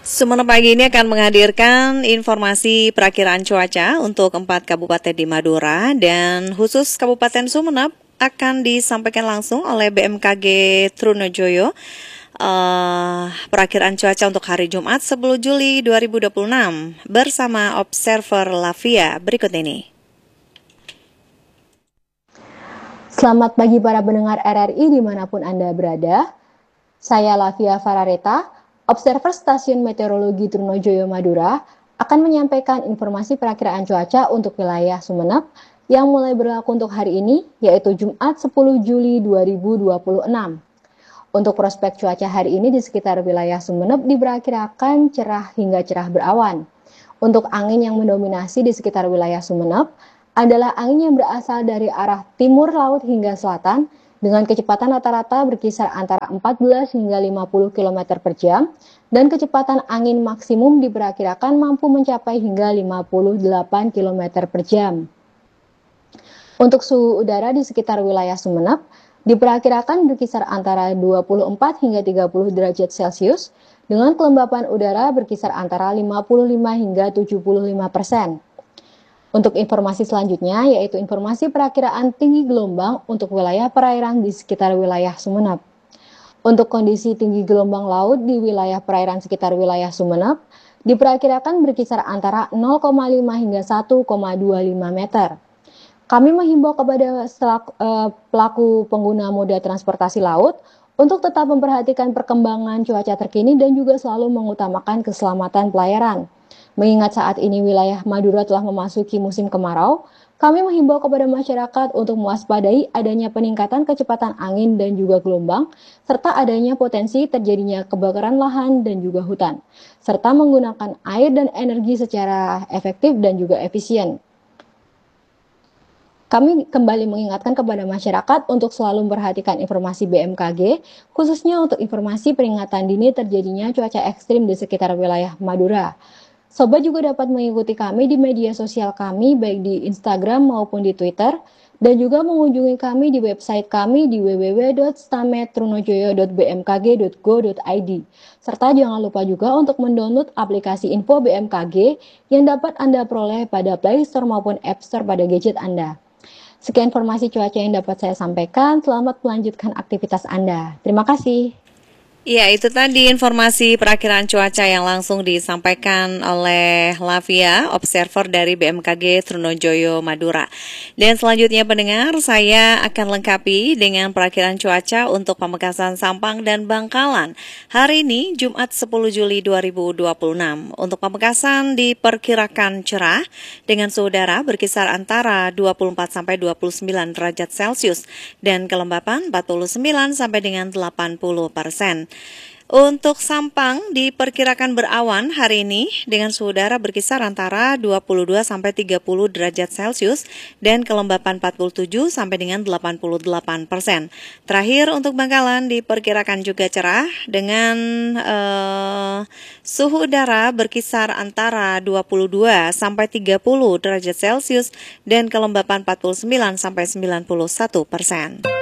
Sumeneb pagi ini akan menghadirkan informasi perakiraan cuaca untuk 4 kabupaten di Madura dan khusus Kabupaten Sumeneb akan disampaikan langsung oleh BMKG Trunojoyo. Perakiraan cuaca untuk hari Jumat 10 Juli 2026 bersama Observer Lavia berikut ini. Selamat pagi para pendengar RRI dimanapun Anda berada. Saya Lavia Farareta, Observer Stasiun Meteorologi Trunojoyo Madura, akan menyampaikan informasi perakiraan cuaca untuk wilayah Sumeneb yang mulai berlaku untuk hari ini, yaitu Jumat 10 Juli 2026. Untuk prospek cuaca hari ini di sekitar wilayah Sumeneb diperkirakan cerah hingga cerah berawan. Untuk angin yang mendominasi di sekitar wilayah Sumeneb adalah angin yang berasal dari arah timur laut hingga selatan dengan kecepatan rata-rata berkisar antara 14 hingga 50 km per jam dan kecepatan angin maksimum diperkirakan mampu mencapai hingga 58 km per jam. Untuk suhu udara di sekitar wilayah Sumeneb diperkirakan berkisar antara 24 hingga 30 derajat Celcius dengan kelembapan udara berkisar antara 55 hingga 75%. Untuk informasi selanjutnya yaitu informasi perakiraan tinggi gelombang untuk wilayah perairan di sekitar wilayah Sumeneb. Untuk kondisi tinggi gelombang laut di wilayah perairan sekitar wilayah Sumeneb diperkirakan berkisar antara 0,5 hingga 1,25 meter. Kami menghimbau kepada pelaku pengguna moda transportasi laut untuk tetap memperhatikan perkembangan cuaca terkini dan juga selalu mengutamakan keselamatan pelayaran. Mengingat saat ini wilayah Madura telah memasuki musim kemarau, kami menghimbau kepada masyarakat untuk mewaspadai adanya peningkatan kecepatan angin dan juga gelombang, serta adanya potensi terjadinya kebakaran lahan dan juga hutan, serta menggunakan air dan energi secara efektif dan juga efisien. Kami kembali mengingatkan kepada masyarakat untuk selalu memperhatikan informasi BMKG, khususnya untuk informasi peringatan dini terjadinya cuaca ekstrim di sekitar wilayah Madura. Sobat juga dapat mengikuti kami di media sosial kami, baik di Instagram maupun di Twitter, dan juga mengunjungi kami di website kami di www.stametrunojoyo.bmkg.go.id. Serta jangan lupa juga untuk mendownload aplikasi info BMKG yang dapat Anda peroleh pada Play Store maupun App Store pada gadget Anda. Sekian informasi cuaca yang dapat saya sampaikan. Selamat melanjutkan aktivitas Anda. Terima kasih. Ya, itu tadi informasi perakiraan cuaca yang langsung disampaikan oleh Lavia, observer dari BMKG Trunojoyo Madura. Dan selanjutnya pendengar, saya akan lengkapi dengan perakiraan cuaca untuk Pamekasan, Sampang, dan Bangkalan. Hari ini, Jumat 10 Juli 2026. Untuk Pamekasan diperkirakan cerah dengan suhu udara berkisar antara 24-29 derajat Celcius dan kelembapan 49 sampai dengan 80%. Untuk Sampang diperkirakan berawan hari ini dengan suhu udara berkisar antara 22 sampai 30 derajat Celcius dan kelembapan 47 sampai dengan 88%. Terakhir untuk Bangkalan diperkirakan juga cerah dengan suhu udara berkisar antara 22 sampai 30 derajat Celcius dan kelembapan 49 sampai 91%.